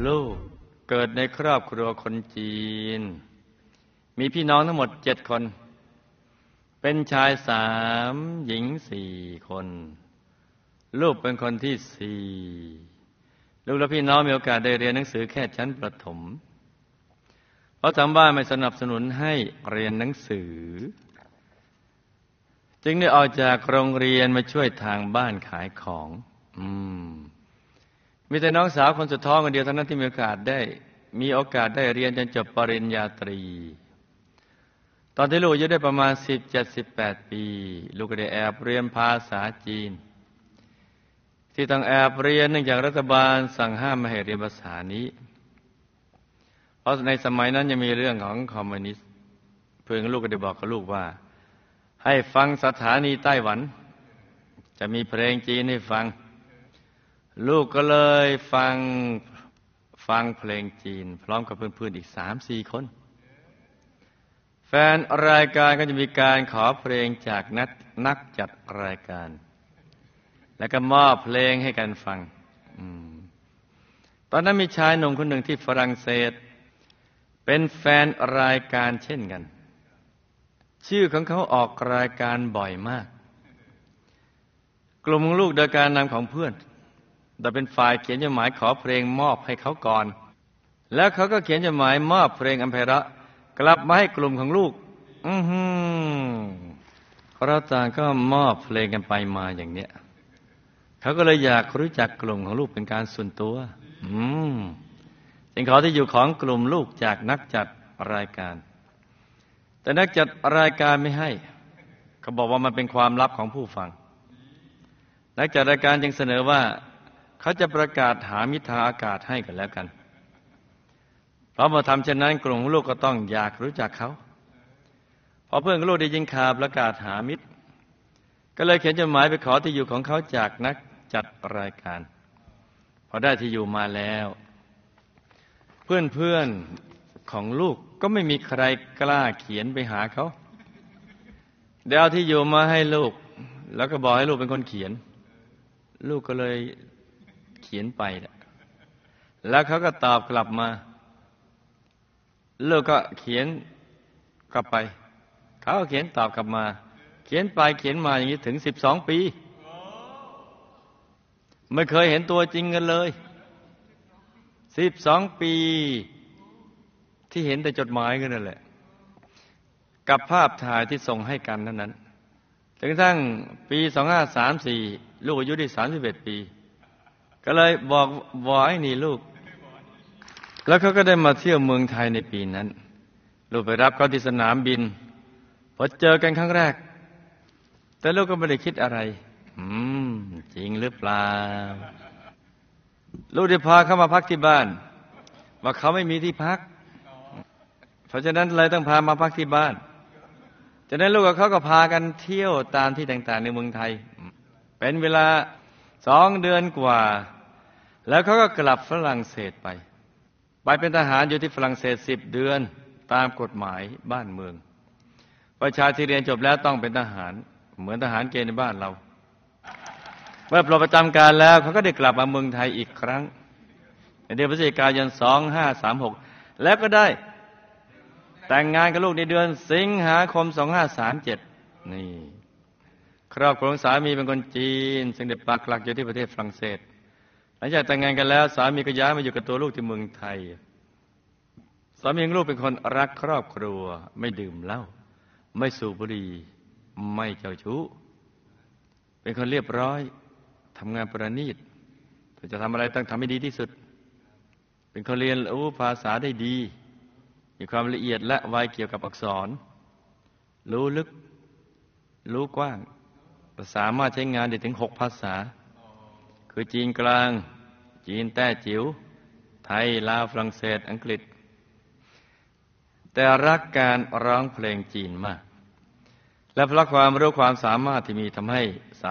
ลูกเกิดในครอบครัวคนจีนมีพี่น้องทั้งหมด7 คนเป็นชาย3 หญิง4 คนลูกเป็นคนที่4ลูกและพี่น้องมีโอกาสได้เรียนหนังสือแค่ชั้นประถมเพราะทางบ้านไม่สนับสนุนให้เรียนหนังสือจึงได้ออกจากโรงเรียนมาช่วยทางบ้านขายของมีแต่น้องสาวคนสุดท้องคนเดียวเท่านั้นที่มีโอกาสได้เรียนจนจบปริญญาตรีตอนที่ลูกอายุได้ประมาณ17-18 ปีลูกก็ได้แอบเรียนภาษาจีนที่ต้องแอบเรียนเนื่องจากรัฐบาลสั่งห้ามไม่ให้เรียนภาษานี้เพราะในสมัยนั้นยังมีเรื่องของคอมมิวนิสต์เพื่อนลูกก็ได้บอกกับลูกว่าให้ฟังสถานีไต้หวันจะมีเพลงจีนให้ฟังลูกก็เลยฟังเพลงจีนพร้อมกับเพื่อนๆอีก 3-4 คนแฟนรายการก็จะมีการขอเพลงจากนักจัดรายการแล้วก็มอบเพลงให้กันฟังตอนนั้นมีชายหนุ่มคนหนึ่งที่ฝรั่งเศสเป็นแฟนรายการเช่นกันชื่อของเขาออกรายการบ่อยมากกลุ่มลูกโดยการนำของเพื่อนแต่เป็นฝ่ายเขียนจดหมายขอเพลงมอบให้เขาก่อนแล้วเขาก็เขียนจดหมายมอบเพลงอัมเพระกลับมาให้กลุ่มของลูกเราต่างก็มอบเพลงกันไปมาอย่างเนี้ยเขาก็เลยอยากรู้จักกลุ่มของลูกเป็นการส่วนตัวจึงขอที่อยู่ของกลุ่มลูกจากนักจัดรายการแต่นักจัดรายการไม่ให้เขาบอกว่ามันเป็นความลับของผู้ฟังนักจัดรายการจึงเสนอว่าเขาจะประกาศหามิตรทางอากาศให้กันแล้วกันเพราะเมื่อทำเช่นนั้นกลุ่มลูกก็ต้องอยากรู้จักเขาพอเพื่อนลูกได้ยินข่าวประกาศหามิตรก็เลยเขียนจดหมายไปขอที่อยู่ของเขาจากนักจัดรายการพอได้ที่อยู่มาแล้วเพื่อนของลูกก็ไม่มีใครกล้าเขียนไปหาเขาเดี๋ยวเอาที่อยู่มาให้ลูกแล้วก็บอกให้ลูกเป็นคนเขียนลูกก็เลยเขียนไปแล้วเขาก็ตอบกลับมาลูกก็เขียนกลับไปเขาก็เขียนตอบกลับมาเขียนไปเขียนมาอย่างนี้ถึง12 ปีไม่เคยเห็นตัวจริงกันเลย12 ปีที่เห็นแต่จดหมายกันนั่นแหละกับภาพถ่ายที่ส่งให้กันนั้นจนกระทั่งปี2534ลูกอายุได้31 ปีก็เลยบอกให้หนีลูกแล้วเขาก็ได้มาเที่ยวเมืองไทยในปีนั้นลูกไปรับเขาที่สนามบินพอเจอกันครั้งแรกแต่ลูกก็ไม่ได้คิดอะไรจริงหรือเปล่าลูกได้พาเขามาพักที่บ้านว่าเขาไม่มีที่พักเพราะฉะนั้นเลยต้องพามาพักที่บ้านจากนั้นลูกกับเขาก็พากันเที่ยวตามที่ต่างๆในเมืองไทยเป็นเวลา2 เดือนกว่าแล้วเขาก็กลับฝรั่งเศสไปเป็นทหารอยู่ที่ฝรั่งเศส10 เดือนตามกฎหมายบ้านเมืองประชาชนที่เรียนจบแล้วต้องเป็นทหารเหมือนทหารเกณฑ์ในบ้านเราเมื่อปลดประจำการแล้วเขาก็ได้กลับมาเมืองไทยอีกครั้งในเดือนพฤศจิกายน2536แล้วก็ได้แต่งงานกับลูกในเดือนสิงหาคม2537นี่ครอบครัวของสามีเป็นคนจีนซึ่งได้ปักหลักอยู่ที่ประเทศฝรั่งเศสหลังจากแต่งงานกันแล้วสามีก็ย้ายมาอยู่กับตัวลูกที่เมืองไทยสามีของลูกเป็นคนรักครอบครัวไม่ดื่มเหล้าไม่สูบบุหรี่ไม่เจ้าชู้เป็นคนเรียบร้อยทำงานประณีตถ้าจะทำอะไรต้องทำให้ดีที่สุดเป็นคนเรียนรู้ภาษาได้ดีมีความละเอียดและไวเกี่ยวกับอักษรรู้ลึกรู้กว้างสามารถใช้งานได้ถึง6 ภาษาคือจีนกลางจีนแต้จิ๋วไทยลาวฝรั่งเศสอังกฤษแต่รักการร้องเพลงจีนมากและเพราะความรู้ความสามารถที่มีทำให้